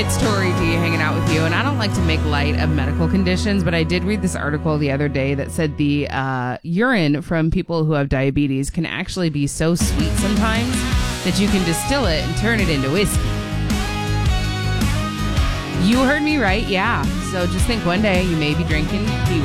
It's Tori D hanging out with you, and I don't like to make light of medical conditions, but I did read this article the other day that said the urine from people who have diabetes can actually be so sweet sometimes that you can distill it and turn it into whiskey. You heard me right, yeah. So just think one day you may be drinking pee